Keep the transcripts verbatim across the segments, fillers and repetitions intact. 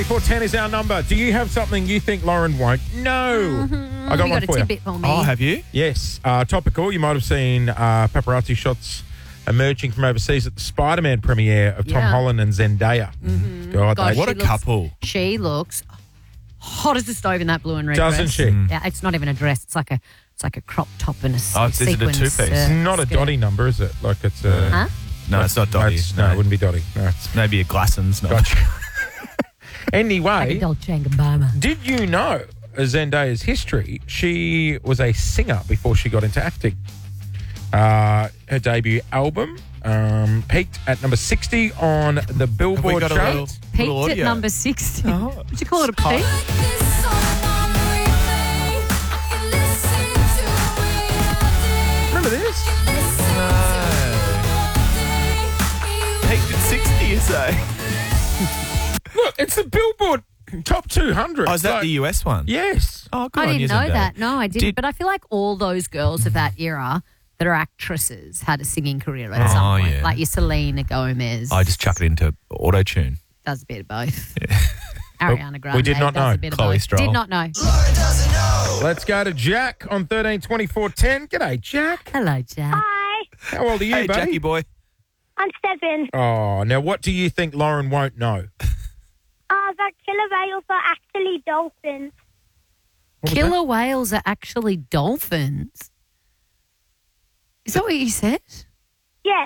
four ten is our number. Do you have something you think Lauren won't? No. Mm-hmm. I got you one got for a you. tidbit for me. Oh, have you? Yes. Uh, topical. You might have seen uh, paparazzi shots emerging from overseas at the Spider-Man premiere of Tom Yeah. Holland and Zendaya. Mm-hmm. God, Gosh, they- What she a looks- couple. She looks hot as a stove in that blue and red Doesn't dress. she? Mm. Yeah, it's not even a dress. It's like a it's like a crop top and a s- Oh, is it a sequins. two-piece? uh, It's not a skirt. Dottie number, is it? Like it's a... Huh? No, it's not No, Dottie. it's- no, it wouldn't be Dottie. No. It's maybe a Glassons. No. Gotcha. Like a Anyway, Dolce and Gabbana. did you know Zendaya's history? She was a singer before she got into acting. Uh, her debut album um, peaked at number sixty on the Have we Billboard got a chart. little, Peaked little at audio? number sixty. Oh. Would you call it a peak? Remember this? Peaked at sixty, you say? Look, it's the Billboard Top two hundred. Oh, is that Like, the U S one? Yes. Oh, good I on didn't you, know Zendaya. that. No, I didn't. Did- But I feel like all those girls of that era that are actresses had a singing career at Oh, some point. yeah. Like your Selena Gomez. I just chuck it into auto-tune. does a bit of both. Ariana Grande we did not does know. a bit of Chloe both. Stroll. Did not know. Let's go to Jack on thirteen twenty-four ten. G'day, Jack. Hello, Jack. Hi, How old are you, Hey, buddy? Jackie boy. I'm Stefan. Oh, now what do you think Lauren won't know? Uh, that killer whales are actually dolphins. What was Killer whales are actually dolphins. Is that what you said? Yes.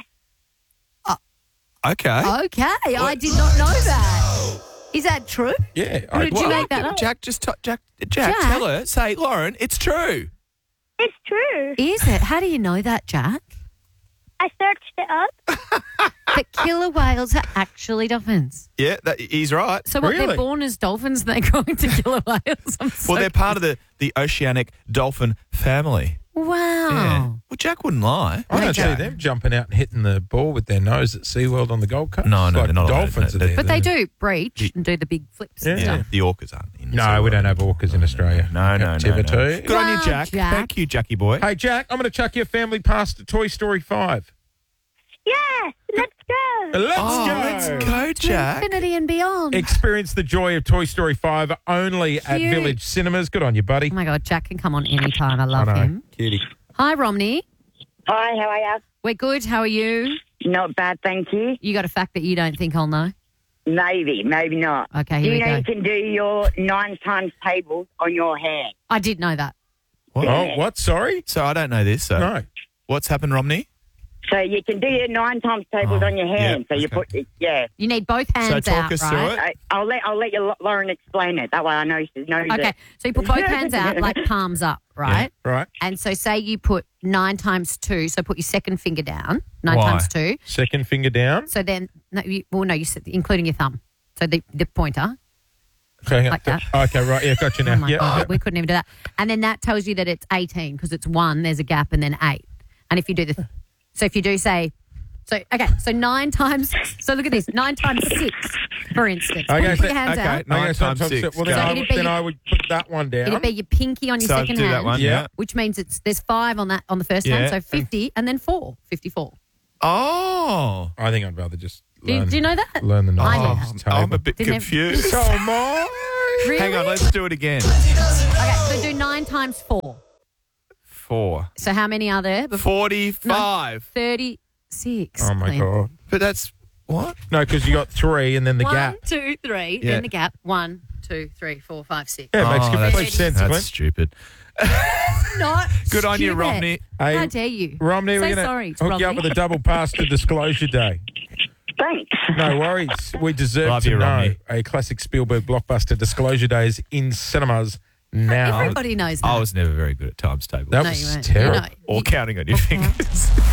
Okay. Okay, I did not know that. Is that true? Yeah. Who I- did you well, make that up? Jack, just t- Jack, Jack, Jack? tell her. Say, Lauren, it's true. It's true. Is it? How do you know that, Jack? I searched it up. That killer whales are actually dolphins. Yeah, that, he's right. So what, Really? they're born as dolphins and they go into killer whales? I'm so Well, they're part of the, the oceanic dolphin family. Wow. Yeah. Well, Jack wouldn't lie. I don't Hey, see Jack. them jumping out and hitting the ball with their nose at SeaWorld on the Gold Coast. No, no, Like they're not allowed. dolphins No, are they- there. But they They're- do breach and do the big flips and Yeah. stuff. Yeah, the orcas aren't in. No, we don't have orcas in Australia. No, no, no, no. Captivity. Good on you, Wow, Jack. Jack. Thank you, Jackie boy. Hey, Jack, I'm going to chuck your family past to Toy Story five. Yes, let's go. Let's oh, go. let's go, Jack. Infinity and beyond. Experience the joy of Toy Story five only at Cute. Village Cinemas. Good on you, buddy. Oh, my God. Jack can come on anytime. I love I know. him. Cutie. Hi, Romney. Hi, how are you? We're good. How are you? Not bad, thank you. You got a fact that you don't think I'll know? Maybe, maybe not. Okay, Do here you we know go. you can do your nine times tables on your hand? I did know that. What? Oh, what? Sorry? So I don't know this. So No. what's happened, Romney? So you can do your nine times tables Oh, on your hand. yeah, so you okay. put, it- yeah. You need both hands so talk out, us right? through it. I, I'll let I'll let you, Lauren explain it. That way I know she knows Okay, it. so you put both hands out, like palms up, right? Right. And so say you put nine times two, so put your second finger down, nine Why? times two. Second finger down. So then, no, you, well, no, you said, including your thumb. So the, the pointer. Okay, Like that. okay, right. Yeah, got you now. Oh, my yeah. God, we couldn't even do that. And then that tells you that it's eighteen because it's one, there's a gap, and then eight. And if you do the, so if you do say, so, okay, so nine times, so look at this, nine times six, for instance. Okay, put so- your hands okay. out. Nine Okay, so- times so- six, Well, then, go. I, So it'd be- then I would put that one down. It'd be your pinky on your So second do hand. that one. Yeah. Yeah. Which means it's there's five on that on the first Yeah. hand, so fifty, and then four, fifty-four. Oh. I think I'd rather just Do you, learn, do you know that? learn the I nine know times that. I'm table. a bit Didn't have- confused. So am I. Really? Hang on, let's do it again. Okay, so do nine times four. Four. So how many are there? Before Forty-five. thirty-six. Oh, my Clint. God. But that's what? No, because you got three and then the One, gap. two, three. Yeah. Then the gap. One, two, three, four, five, six. Yeah, it makes Oh, complete that's- sense, That's Clint. stupid. Not Good on you, stupid. Romney. Hey, How dare you? Romney, Say we're going sorry, to hook you up Romney. with a double pass to Disclosure Day. Thanks. No worries. We deserve Love to you, know Romney. a classic Spielberg blockbuster Disclosure Day is in cinemas now. Everybody knows that. I was never very good at times tables. That No, was you weren't. terrible. You know, or you- counting on your fingers.